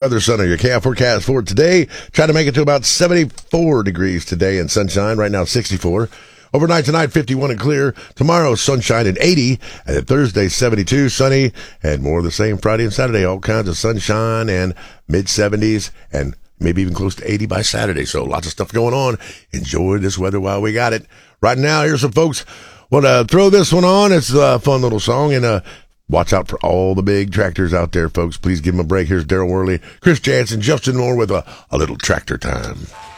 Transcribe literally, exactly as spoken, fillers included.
Weather Center, your K F forecast for today. Try to make it to about seventy-four degrees today and sunshine. Right now, sixty-four. Overnight tonight, fifty-one and clear. Tomorrow, sunshine and eighty. And then Thursday, seventy-two, sunny. And more of the same Friday and Saturday. All kinds of sunshine and mid-seventies. And maybe even close to eighty by Saturday. So lots of stuff going on. Enjoy this weather while we got it. Right now, here's some folks want to throw this one on. It's a fun little song. And uh, watch out for all the big tractors out there, folks. Please give them a break. Here's Daryl Worley, Chris Jansen, Justin Moore with a, a little tractor time.